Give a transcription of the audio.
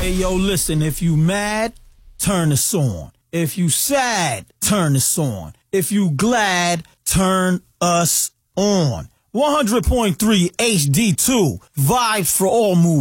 Hey, yo, listen, if you mad, turn this on. If you sad, turn this on. If you glad, turn us on. 100.3 HD2, vibes for all moods.